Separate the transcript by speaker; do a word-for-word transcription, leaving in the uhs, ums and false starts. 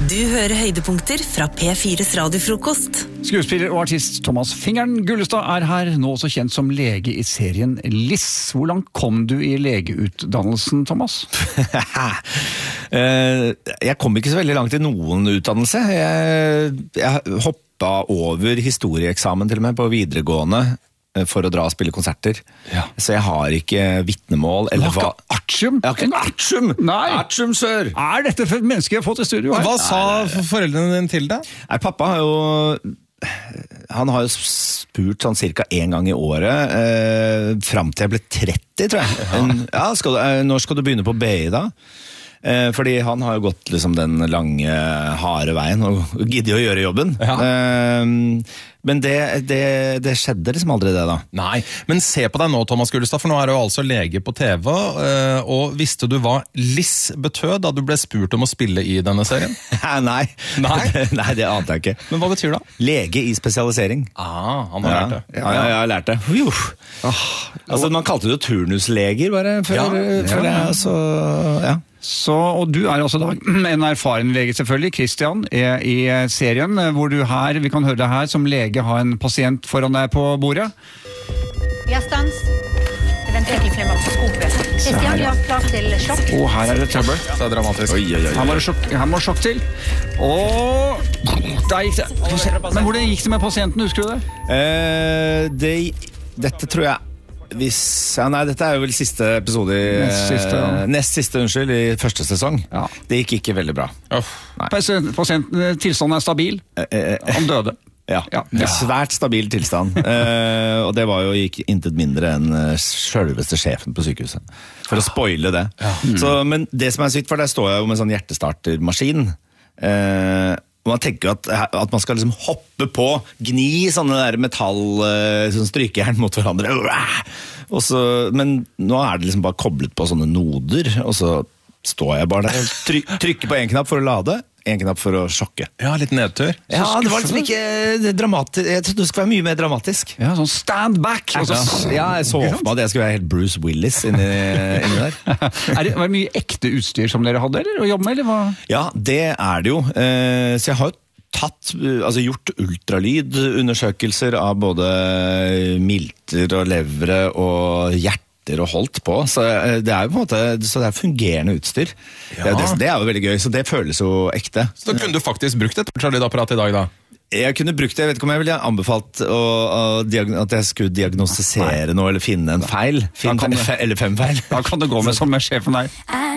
Speaker 1: Du hører høydepunkter fra P fires radiofrokost.
Speaker 2: Skuespiller og artist Thomas Fingeren Gullestad er her, nå også kjent som lege i serien Liss. Hvor langt kom du i legeutdannelsen, Thomas?
Speaker 3: Jeg kom ikke så veldig langt i noen utdannelse. Jeg, jeg hoppa over historieeksamen til og med på videregående for å dra og spille konserter. Ja. Så jeg har ikke vitnemål.
Speaker 2: Du har ikke artium?
Speaker 3: Jeg har ikke artium!
Speaker 2: Nei!
Speaker 3: Artium, sør!
Speaker 2: Er dette for et menneske jeg har fått i studio her?
Speaker 4: Hva sa foreldrene dine til det?
Speaker 3: Nei, pappa har jo... Han har jo spurt sånn cirka en gang i året, eh, frem til jeg ble tretti, tror jeg. Ja. Ja, skal du, når skal du begynne på B I da? Eh, fordi han har jo gått liksom den lange, harde veien og gidder å gjøre jobben. Ja. Eh, men det, det, det skjedde liksom aldri det da.
Speaker 4: Nei, men se på deg nå, Thomas Gullestad, for nå er du altså lege på T V, og visste du hva Liss betød da du ble spurt om å spille i denne serien?
Speaker 3: Nei.
Speaker 4: Nei?
Speaker 3: Nei, det ante jeg ikke.
Speaker 4: Men hva betyr det?
Speaker 3: Lege i spesialisering.
Speaker 4: Ah, han har
Speaker 3: ja.
Speaker 4: lært det.
Speaker 3: Ja, ja, jeg har lært det. Oh, altså, man kalte det jo turnusleger, bare, før, ja, før ja. det, så ja.
Speaker 2: Så, og du er altså da en erfaren lege selvfølgelig, Christian, er i serien, hvor du her, vi kan høre deg her, som lege har en pasient foran deg på bordet.
Speaker 5: Vi har stans. Eventuelt inflammaskopet. Christian, vi har klart til sjokk.
Speaker 2: Og her er det trøbbel.
Speaker 4: Det er dramatisk.
Speaker 3: Oi, oi, oi.
Speaker 2: Her må det sjokk, her må sjokk til. Og der gikk det. Men hvordan gikk det med pasienten, husker du det?
Speaker 3: Eh, det dette tror jeg Hvis, ja, nei, dette er jo vel siste episode i,
Speaker 2: Nest siste, ja.
Speaker 3: Nest siste, unnskyld, i første sesong.
Speaker 2: Ja.
Speaker 3: Det gikk ikke veldig bra.
Speaker 2: Pasienten, tilstanden er stabil. Han døde.
Speaker 3: Ja, ja. Svært stabil tilstand. eh, og det var jo ikke intet mindre enn selveste sjefen på sykehuset. For å spoile det. Ja. Mm. Så, men det som er sykt, for der står jeg jo med sånn hjertestartermaskin. Eh, og man tenker at, at man skal liksom hoppe på, gni sånne der metall, sånn strykejern mot hverandre. Og så, men nå er det liksom bare koblet på sånne noder, og så står jeg bare der og tryk, trykker på en knapp for å lade, en knapp for å sjokke.
Speaker 4: Ja, litt nedtur.
Speaker 3: Ja, det var liksom ikke dramatisk. Jeg trodde det skulle være mye mer dramatisk.
Speaker 2: Ja, sånn stand back.
Speaker 3: Ja, ja jeg så for meg at jeg skulle være helt Bruce Willis inni, inni der.
Speaker 2: Er det, var det mye ekte utstyr som dere hadde, eller å jobbe med, eller hva?
Speaker 3: Ja, det er det jo. Eh, så jeg har jo tatt, altså gjort ultralydundersøkelser av både milter og levere og hjerte og holdt på, så det er jo på en måte så det er fungerende utstyr. Ja. Det, er det, det er jo veldig gøy, så det føles jo ekte.
Speaker 4: Så da kunne du faktisk brukt et ultralydapparat i dag da?
Speaker 3: Jeg kunne brukt det, jeg vet ikke om jeg ville anbefalt å, å, at jeg skulle diagnostisere noe eller finne en feil. Finne,
Speaker 2: det,
Speaker 3: eller fem feil.
Speaker 2: Da kan det gå med som med sjefen her.